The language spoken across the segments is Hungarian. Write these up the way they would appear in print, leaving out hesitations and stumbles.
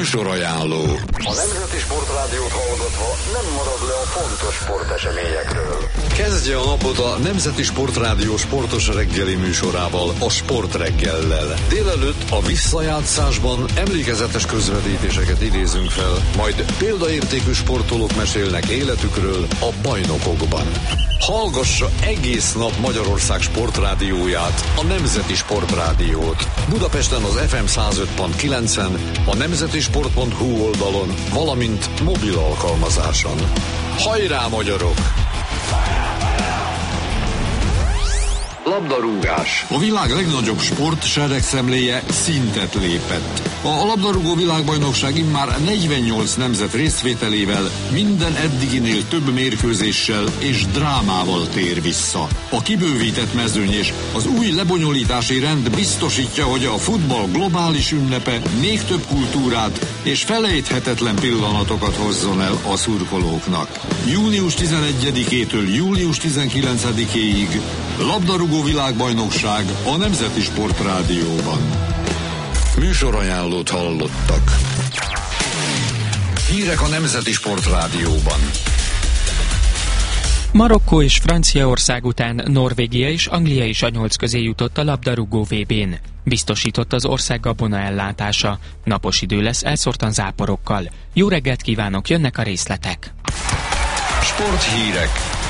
Műsorajánló. A Nemzeti Sportrádiót hallgatva nem marad le a fontos sporteseményekről. Kezdje a napot a Nemzeti Sportrádió sportos reggeli műsorával, a Sportreggellel. Délelőtt a visszajátszásban emlékezetes közvetítéseket idézünk fel, majd példaértékű sportolók mesélnek életükről a bajnokokban. Hallgassa egész nap Magyarország sportrádióját, a Nemzeti Sportrádiót. Budapesten az FM 105.9-en, a nemzetisport.hu oldalon, valamint mobil alkalmazáson. Hajrá, magyarok! Labdarúgás. A világ legnagyobb sportseregszemléje szintet lépett. A labdarúgó világbajnokság immár 48 nemzet részvételével, minden eddiginél több mérkőzéssel és drámával tér vissza. A kibővített mezőny és az új lebonyolítási rend biztosítja, hogy a futball globális ünnepe még több kultúrát és felejthetetlen pillanatokat hozzon el a szurkolóknak. Június 11-től július 19-ig labdarúgó világbajnokság a Nemzeti Sportrádióban. Műsorajánlót hallottak. Hírek a Nemzeti Sportrádióban. Marokkó és Franciaország után Norvégia és Anglia is a 8 közé jutott a labdarúgó VB-n. Biztosított az ország gabona ellátása. Napos idő lesz elszórtan záporokkal. Jó reggelt kívánok, jönnek a részletek. Sporthírek.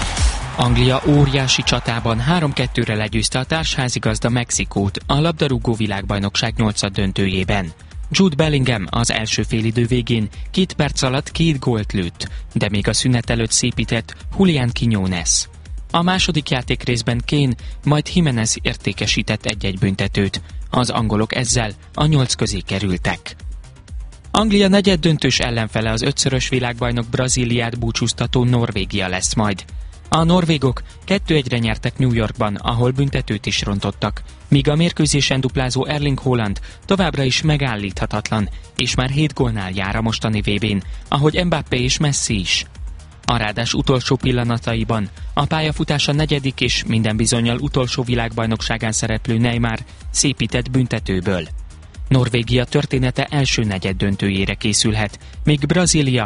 Anglia óriási csatában 3-2-re legyőzte a társházigazda Mexikót a labdarúgó világbajnokság 8. döntőjében. Jude Bellingham az első félidő végén 2 perc alatt 2 gólt lőtt, de még a szünet előtt szépített Julián Quiñones. A második játékrészben Kane, majd Jiménez értékesített 1-1 büntetőt. Az angolok ezzel a 8 közé kerültek. Anglia negyeddöntős ellenfele az 5-szörös világbajnok Brazíliát búcsúztató Norvégia lesz majd. A norvégok 2-1-re nyertek New Yorkban, ahol büntetőt is rontottak, míg a mérkőzésen duplázó Erling Haaland továbbra is megállíthatatlan, és már 7 gólnál jár a mostani VB-n, ahogy Mbappé és Messi is. A rádás utolsó pillanataiban a pályafutása 4. és minden bizonnyal utolsó világbajnokságán szereplő Neymar szépített büntetőből. Norvégia története első negyeddöntőjére készülhet, míg Brazília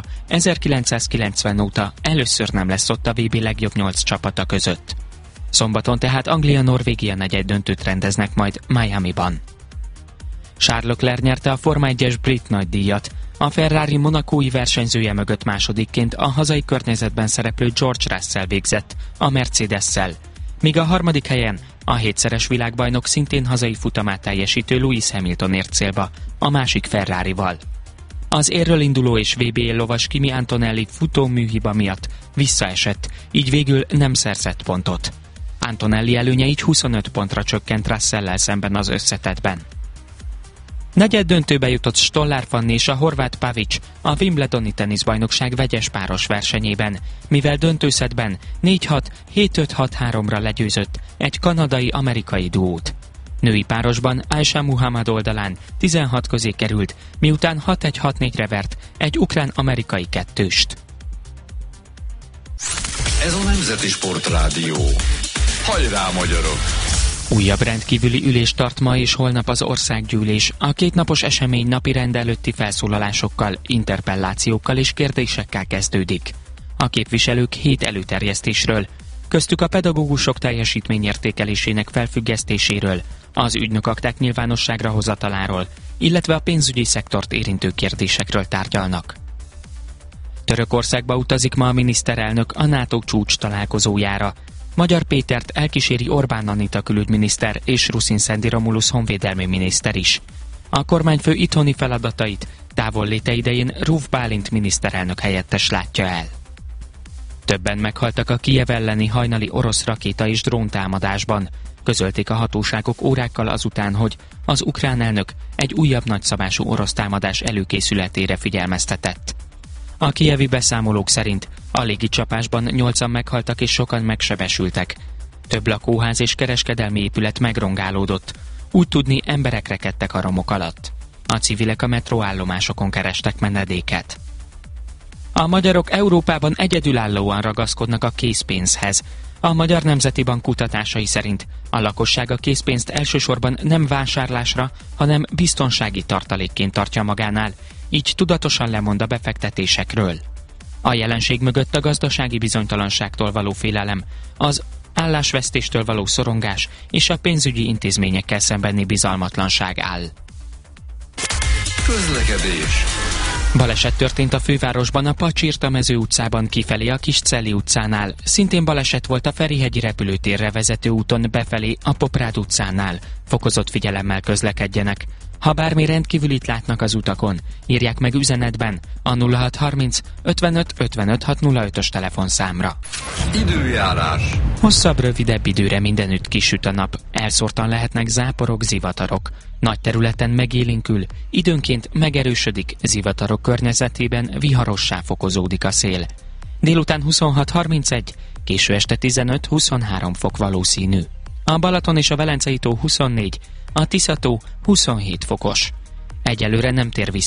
1990 óta először nem lesz ott a VB legjobb 8 csapata között. Szombaton tehát Anglia-Norvégia negyeddöntőt rendeznek majd Miamiban. Charles Leclerc nyerte a Forma 1-es brit nagydíjat. A Ferrari monacói versenyzője mögött másodikként a hazai környezetben szereplő George Russell végzett a Mercedes-szel, míg a harmadik helyen a 7-szeres világbajnok szintén hazai futamát teljesítő Lewis Hamilton ért célba a másik Ferrarival. Az érről induló és VB lovas Kimi Antonelli futóműhiba miatt visszaesett, így végül nem szerzett pontot. Antonelli előnye így 25 pontra csökkent Russell-lel szemben az összetettben. Negyeddöntőbe jutott Stollár Fanni és a horvát Pavic a Wimbledoni teniszbajnokság vegyes páros versenyében, mivel döntőszetben 4-6, 7-5-6-3-ra legyőzött egy kanadai-amerikai duót. Női párosban Aisha Muhammad oldalán 16 közé került, miután 6-1-6-4-re vert egy ukrán-amerikai kettőst. Ez a Nemzeti Sportrádió. Hajrá, magyarok! Újabb rendkívüli ülés tart ma és holnap az országgyűlés. A kétnapos esemény napirend előtti felszólalásokkal, interpellációkkal és kérdésekkel kezdődik. A képviselők 7 előterjesztésről, köztük a pedagógusok teljesítményértékelésének felfüggesztéséről, az ügynökakták nyilvánosságra hozataláról, illetve a pénzügyi szektort érintő kérdésekről tárgyalnak. Törökországba utazik ma a miniszterelnök a NATO csúcs találkozójára. Magyar Pétert elkíséri Orbán Anita külügyminiszter és Ruszin Szendi Romulus honvédelmi miniszter is. A kormányfő itthoni feladatait távolléte idején Ruf Bálint miniszterelnök helyettes látja el. Többen meghaltak a Kijev elleni hajnali orosz rakéta és dróntámadásban. Közölték a hatóságok órákkal azután, hogy az ukrán elnök egy újabb nagyszabású orosz támadás előkészületére figyelmeztetett. A kijevi beszámolók szerint a légicsapásban 8-an meghaltak és sokan megsebesültek. Több lakóház és kereskedelmi épület megrongálódott. Úgy tudni, emberek rekedtek a romok alatt. A civilek a metróállomásokon kerestek menedéket. A magyarok Európában egyedülállóan ragaszkodnak a készpénzhez. A Magyar Nemzeti Bank kutatásai szerint a lakosság a készpénzt elsősorban nem vásárlásra, hanem biztonsági tartalékként tartja magánál, így tudatosan lemond a befektetésekről. A jelenség mögött a gazdasági bizonytalanságtól való félelem, az állásvesztéstől való szorongás és a pénzügyi intézményekkel szembeni bizalmatlanság áll. Közlekedés. Baleset történt a fővárosban, a Pacsirta-mező utcában kifelé a Kiscelli utcánál. Szintén baleset volt a Ferihegyi repülőtérre vezető úton befelé a Poprád utcánál. Fokozott figyelemmel közlekedjenek. Ha bármi rendkívülit látnak az utakon, írják meg üzenetben a 0630 55 55 605-ös telefonszámra. Időjárás. Hosszabb, rövidebb időre mindenütt kisüt a nap, elszórtan lehetnek záporok, zivatarok. Nagy területen megélénkül, időnként megerősödik, zivatarok környezetében viharossá fokozódik a szél. Délután 26-31, késő este 15-23 fok valószínű. A Balaton és a Velencei tó 24, a Tisza tó 27 fokos. Egyelőre nem tér vissza